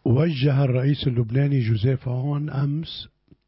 وجه الرئيس اللبناني جوزيف عون أمس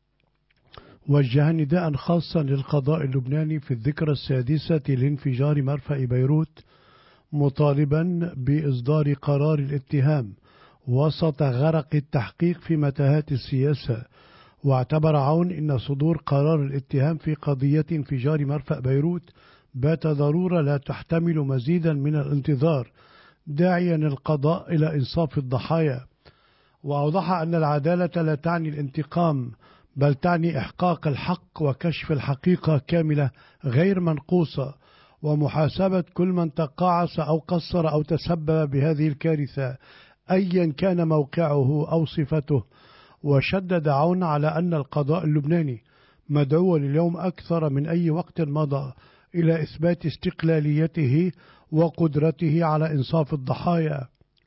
نداء خاصا للقضاء اللبناني في الذكرى السادسة لانفجار مرفأ بيروت، مطالبا بإصدار قرار الاتهام وسط غرق التحقيق في متاهات السياسة. واعتبر عون أن صدور قرار الاتهام في قضية انفجار مرفأ بيروت بات ضرورة لا تحتمل مزيدا من الانتظار، داعيا القضاء إلى إنصاف الضحايا. وأوضح أن العدالة لا تعني الانتقام، بل تعني إحقاق الحق وكشف الحقيقة كاملة غير منقوصة، ومحاسبة كل من تقاعس أو قصر أو تسبب بهذه الكارثة أيا كان موقعه أو صفته. وشدد عون على أن القضاء اللبناني مدعو اليوم أكثر من أي وقت مضى إلى إثبات استقلاليته وقدرته على إنصاف الضحايا،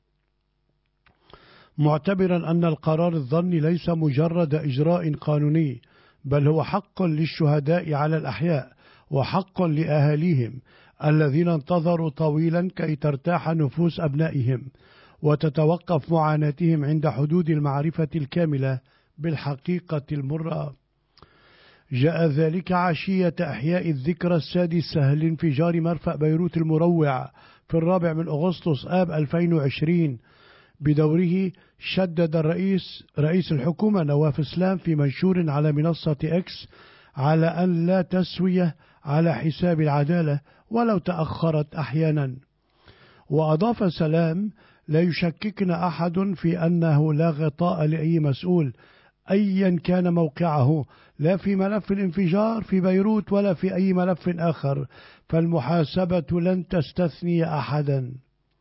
معتبرا أن القرار الظني ليس مجرد إجراء قانوني، بل هو حق للشهداء على الأحياء وحق لأهاليهم الذين انتظروا طويلا كي ترتاح نفوس أبنائهم وتتوقف معاناتهم عند حدود المعرفة الكاملة بالحقيقة المرة. جاء ذلك عشية إحياء الذكرى السادسة لانفجار مرفأ بيروت المروع في 4 أغسطس آب 2020. بدوره شدد رئيس الحكومة نواف سلام في منشور على منصة إكس على أن لا تسوية على حساب العدالة ولو تأخرت أحيانا. وأضاف سلام: لا يشككنا أحد في أنه لا غطاء لأي مسؤول أيا كان موقعه، لا في ملف الانفجار في بيروت ولا في أي ملف آخر، فالمحاسبة لن تستثني أحدا.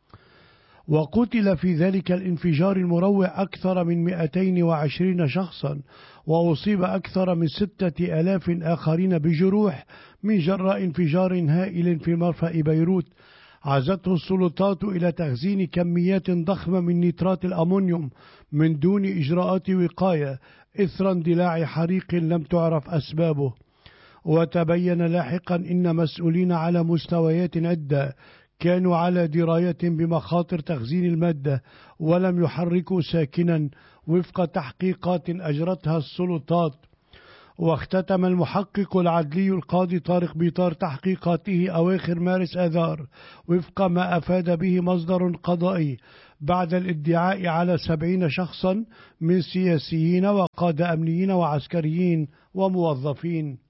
وقتل في ذلك الانفجار المروع أكثر من 220 شخصا، وأصيب أكثر من 6000 آخرين بجروح من جراء انفجار هائل في مرفأ بيروت عزته السلطات إلى تخزين كميات ضخمة من نيترات الأمونيوم من دون إجراءات وقاية إثر اندلاع حريق لم تعرف أسبابه. وتبين لاحقا أن مسؤولين على مستويات عدة كانوا على دراية بمخاطر تخزين المادة ولم يحركوا ساكنا وفق تحقيقات أجرتها السلطات. واختتم المحقق العدلي القاضي طارق بيطار تحقيقاته أواخر مارس آذار وفق ما أفاد به مصدر قضائي بعد الادعاء على 70 شخصا من سياسيين وقادة أمنيين وعسكريين وموظفين.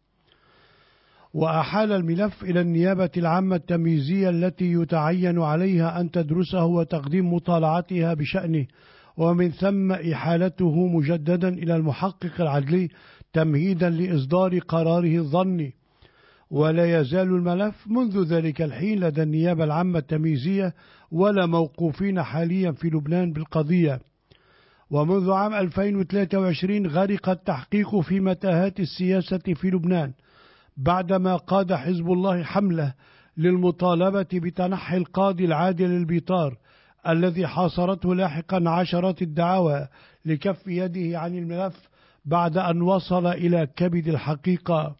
وأحال الملف إلى النيابة العامة التمييزية التي يتعين عليها أن تدرسه وتقديم مطالعتها بشأنه، ومن ثم إحالته مجددا إلى المحقق العدلي تمهيدا لإصدار قراره الظني. ولا يزال الملف منذ ذلك الحين لدى النيابة العامة التمييزية ولا موقوفين حاليا في لبنان بالقضية. ومنذ عام 2023 غرق التحقيق في متاهات السياسة في لبنان بعدما قاد حزب الله حملة للمطالبة بتنحي القاضي العادل البيطار الذي حاصرته لاحقا عشرات الدعاوى لكف يده عن الملف بعد أن وصل إلى كبد الحقيقة.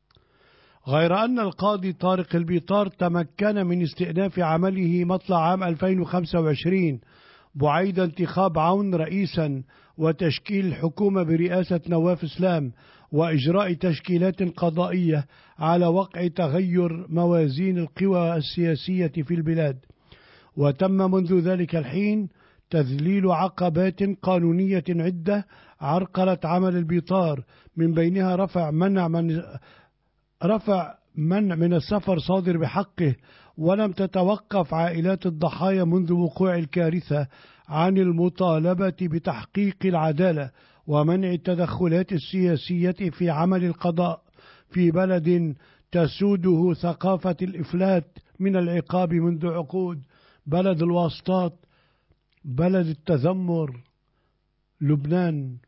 غير أن القاضي طارق البيطار تمكن من استئناف عمله مطلع عام 2025 بعيد انتخاب عون رئيسا وتشكيل الحكومة برئاسة نواف سلام وإجراء تشكيلات قضائية على وقع تغير موازين القوى السياسية في البلاد. وتم منذ ذلك الحين تذليل عقبات قانونية عدة عرقلت عمل البيطار، من بينها رفع منع من السفر صادر بحقه، ولم تتوقف عائلات الضحايا منذ وقوع الكارثة عن المطالبة بتحقيق العدالة ومنع التدخلات السياسية في عمل القضاء في بلد تسوده ثقافة الإفلات من العقاب منذ عقود، بلد الواسطات، بلد التذمر، لبنان.